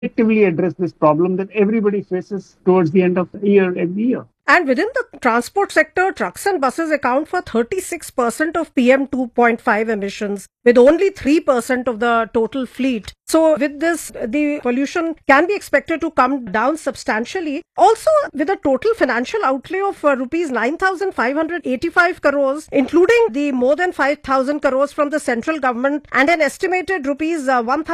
collectively address this problem that everybody faces towards the end of the year every year. And within the transport sector, trucks and buses account for 36% of PM 2.5 emissions, with only 3% of the total fleet. So with this, the pollution can be expected to come down substantially. Also, with a total financial outlay of rupees 9,585 crores, including the more than 5,000 crores from the central government and an estimated rupees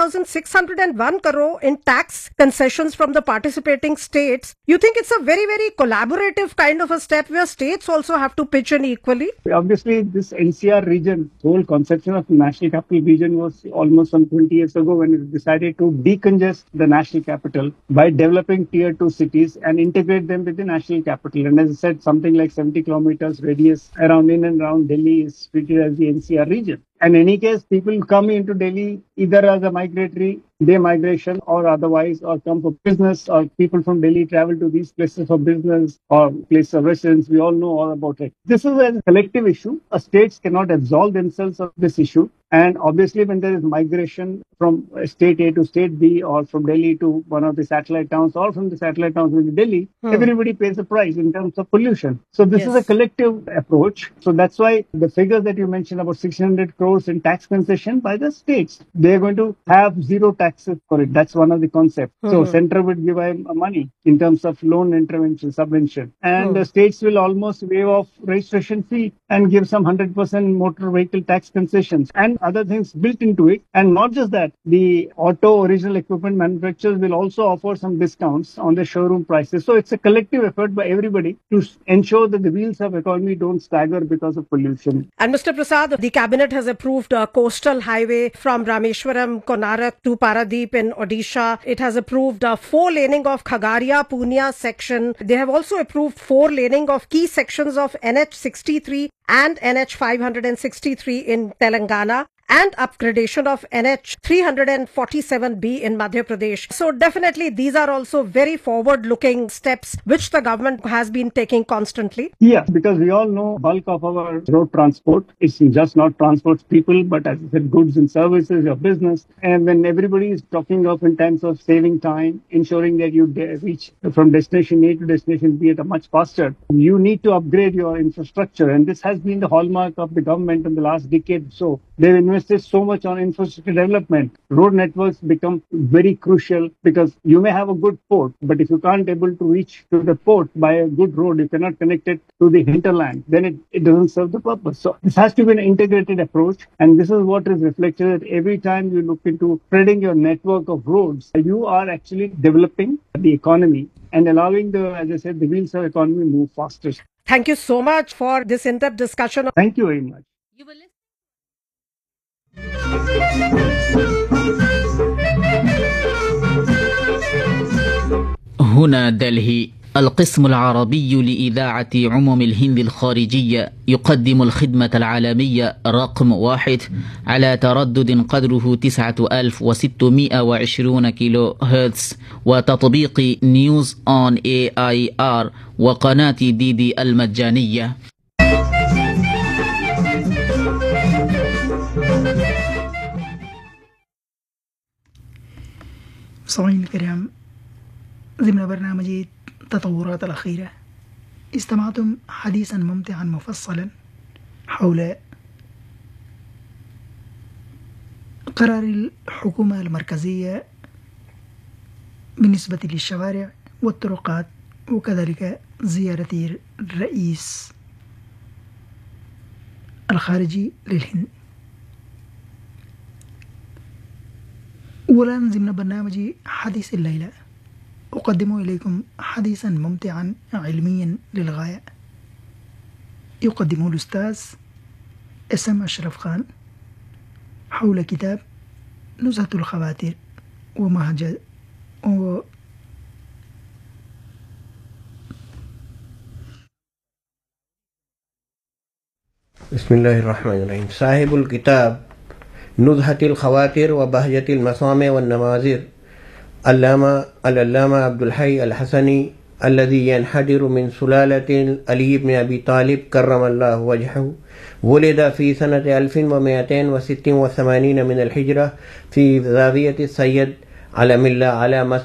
1,601 crore in tax concessions from the participating states, you think it's a very, very collaborative kind of a step where states also have to pitch in equally? Obviously, this NCR region, whole conception of National Capital Region was almost some 20 years ago when it decided to decongest the national capital by developing tier 2 cities and integrate them with the national capital. And as I said, something like 70 kilometers radius around in and around Delhi is treated as the NCR region. In any case, people come into Delhi either as a migratory day migration or otherwise, or come for business, or people from Delhi travel to these places for business or places of residence. We all know all about it. This is a collective issue. States cannot absolve themselves of this issue. And obviously, when there is migration from state A to state B, or from Delhi to one of the satellite towns, or from the satellite towns into Delhi, everybody pays a price in terms of pollution. So this is a collective approach. So that's why the figures that you mentioned about 600 crores in tax concession by the states, they're going to have zero taxes for it. That's one of the concepts. So center would give money in terms of loan intervention, subvention. And the states will almost waive off registration fee and give some 100% motor vehicle tax concessions and other things built into it. And not just that, the auto original equipment manufacturers will also offer some discounts on the showroom prices. So it's a collective effort by everybody to ensure that the wheels of economy don't stagger because of pollution. And Mr. Prasad, the cabinet has approved a coastal highway from Rameshwaram, Konarak to Paradeep in Odisha. It has approved 4-laning of Khagaria, Punia section. They have also approved 4-laning of key sections of NH 63 and NH 563 in Telangana, and upgradation of NH 347B in Madhya Pradesh. So definitely these are also very forward-looking steps which the government has been taking constantly. Yeah, because we all know bulk of our road transport is just not transports people, but as I said, goods and services, your business. And when everybody is talking of in terms of saving time, ensuring that you reach from destination A to destination B at a much faster, you need to upgrade your infrastructure. And this has been the hallmark of the government in the last decade. So they've invested so much on infrastructure development. Road networks become very crucial because you may have a good port, but if you can't able to reach to the port by a good road, you cannot connect it to the hinterland, then it doesn't serve the purpose. So this has to be an integrated approach. And this is what is reflected that every time you look into spreading your network of roads, you are actually developing the economy and allowing as I said, the wheels of economy move faster. Thank you so much for this in-depth discussion. Thank you very much. هنا دلهي. القسم العربي لإذاعة عموم الهند الخارجية يقدم الخدمة العالمية رقم 1 على تردد قدره 9620 كيلو هرتز، وتطبيق نيوز أون AIR وقناة DD المجانية. مستمعين الكرام، ضمن برنامج التطورات الأخيرة استمعتم حديثا ممتعا مفصلا حول قرار الحكومة المركزية بالنسبة للشوارع والطرقات، وكذلك زيارة الرئيس الخارجي للهند. والآن ضمن برنامج حديث الليلة أقدم إليكم حديثا ممتعا علميا للغاية يقدمه الأستاذ اسم أشرف خان حول كتاب نزهة الخواطر بسم الله الرحمن الرحيم. صاحب الكتاب نزهة الخواطر وبهجة المسامع والنماذر العلامة عبد الحي الحسني، الذي ينحدر من سلالة علي بن أبي طالب كرم الله وجهه. ولد في سنة 1286 من الهجرة في زاوية السيد علم الله على